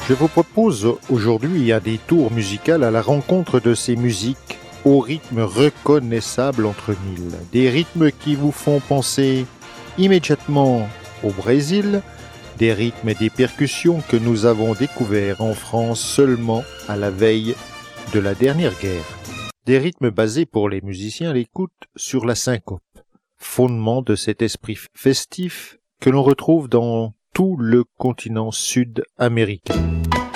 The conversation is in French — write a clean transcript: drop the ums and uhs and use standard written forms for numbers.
Je vous propose aujourd'hui un détour musical à la rencontre de ces musiques au rythme reconnaissable entre mille. Des rythmes qui vous font penser immédiatement au Brésil, des rythmes et des percussions que nous avons découverts en France seulement à la veille de la dernière guerre. Des rythmes basés pour les musiciens à l'écoute sur la syncope, fondement de cet esprit festif que l'on retrouve dans tout le continent sud-américain.